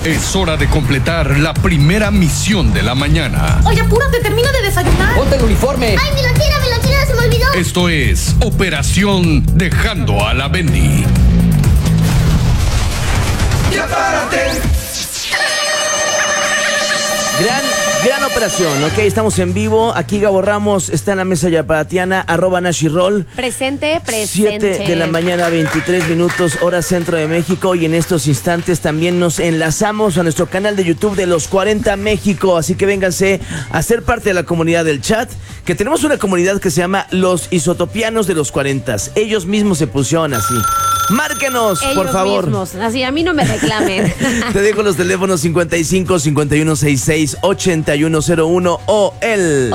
Es hora de completar la primera misión de la mañana. Oye, apúrate, termina de desayunar. ¡Ponte el uniforme! ¡Ay, mi lonchera, se me olvidó! Esto es Operación Dejando a la Bendy. ¡Ya párate! Gran operación, ¿ok? Estamos en vivo. Aquí Gabo Ramos está en la mesa yaparatiana, @NashiRoll. Presente. 7 de la mañana, 23 minutos, hora centro de México. Y en estos instantes también nos enlazamos a nuestro canal de YouTube de Los 40 México. Así que vénganse a ser parte de la comunidad del chat, que tenemos una comunidad que se llama Los Isotopianos de los 40. Ellos mismos se pusieron así. Márquenos, Ellos por favor. mismos. Así, a mí no me reclamen. Te dejo los teléfonos 55 5166 8101 o el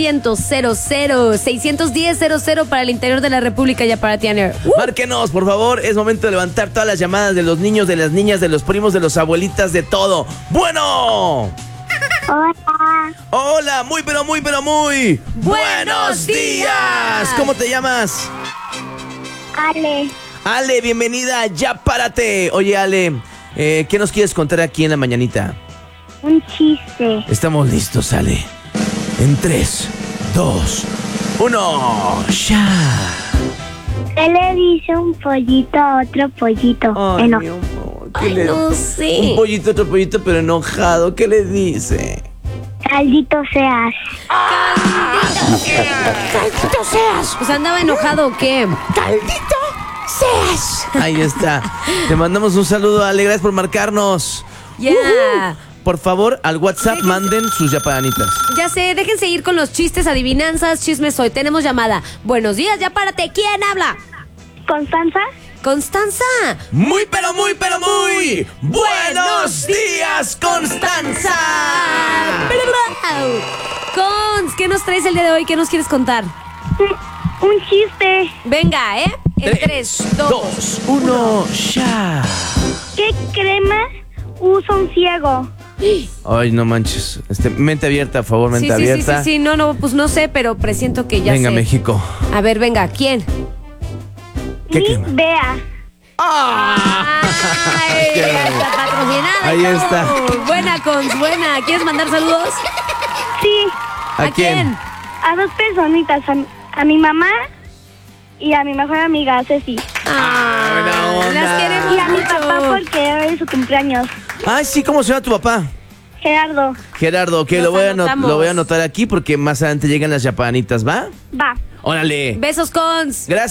800-00-610-00 para el interior de la República Yaparatiana. Márquenos, por favor. Es momento de levantar todas las llamadas de los niños, de las niñas, de los primos, de los abuelitas, de todo. ¡Bueno! Hola, Hola, muy buenos días. ¿Cómo te llamas? Ale. Ale, bienvenida, ya párate. Oye, Ale, ¿qué nos quieres contar aquí en la mañanita? Un chiste. Estamos listos, Ale. En 3, 2, 1, ya. ¿Qué le dice un pollito a otro pollito? Ay, No. mi amor, Ay, no sé. Un pollito, otro pollito, pero enojado. ¿Qué le dice? Caldito seas. ¡Caldito seas! Pues andaba enojado, ¿o qué? ¡Caldito seas! Ahí está. Te mandamos un saludo, Ale. Gracias por marcarnos. Ya. Por favor, al WhatsApp manden sus yapanitas. Ya sé, déjense ir con los chistes, adivinanzas, chismes hoy. Tenemos llamada. Buenos días, ya párate. ¿Quién habla? ¿Constanza? Constanza. Muy buenos días, Constanza. Cons, ¿qué nos traes el día de hoy? ¿Qué nos quieres contar? Un chiste. Venga, ¿eh? En 3, 2, 1, ya. ¿Qué crema usa un ciego? Ay, no manches. Mente abierta, por favor, mente abierta. Sí. No, pues no sé, pero presiento que ya Venga, sé. México. A ver, venga, ¿quién? ¿Qué Ni crema? vea. ¡Ay! Ya está patrocinada. Ahí y todo. está. Buena, Cons, buena. ¿Quieres mandar saludos? Sí, ¿A quién? a dos personitas. A mi mamá y a mi mejor amiga, Ceci. buena onda. Las queremos Y a mi mucho. papá porque hoy es su cumpleaños. Ay, sí, ¿cómo se llama tu papá? Gerardo. Gerardo, que Nos lo voy a anotamos. anotar aquí porque más adelante llegan las yapanitas, ¿va? Va. Órale. Besos, Cons. Gracias.